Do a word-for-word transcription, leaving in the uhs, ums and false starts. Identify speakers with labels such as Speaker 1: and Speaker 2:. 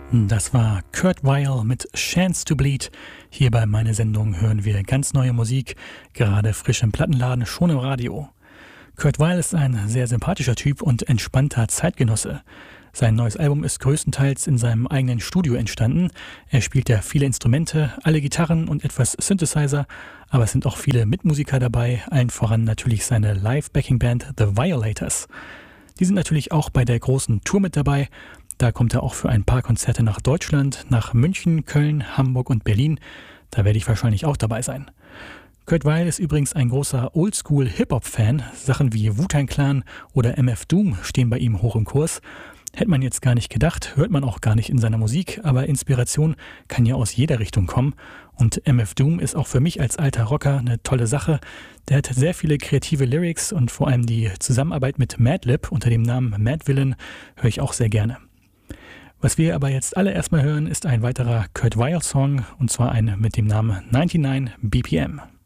Speaker 1: Das war Kurt Weill mit Chance to Bleed. Hier bei meiner Sendung hören wir ganz neue Musik, gerade frisch im Plattenladen, schon im Radio. Kurt Weill ist ein sehr sympathischer Typ und entspannter Zeitgenosse. Sein neues Album ist größtenteils in seinem eigenen Studio entstanden. Er spielt ja viele Instrumente, alle Gitarren und etwas Synthesizer, aber es sind auch viele Mitmusiker dabei, allen voran natürlich seine Live-Backing-Band The Violators. Die sind natürlich auch bei der großen Tour mit dabei. Da kommt er auch für ein paar Konzerte nach Deutschland, nach München, Köln, Hamburg und Berlin. Da werde ich wahrscheinlich auch dabei sein. Kurt Weill ist übrigens ein großer Oldschool-Hip-Hop-Fan. Sachen wie Wu-Tang Clan oder M F Doom stehen bei ihm hoch im Kurs. Hätte man jetzt gar nicht gedacht, hört man auch gar nicht in seiner Musik, aber Inspiration kann ja aus jeder Richtung kommen. Und M F Doom ist auch für mich als alter Rocker eine tolle Sache. Der hat sehr viele kreative Lyrics und vor allem die Zusammenarbeit mit Madlib unter dem Namen Madvillain höre ich auch sehr gerne. Was wir aber jetzt alle erstmal hören, ist ein weiterer Kurt Weill Song, und zwar ein mit dem Namen neunundneunzig B P M.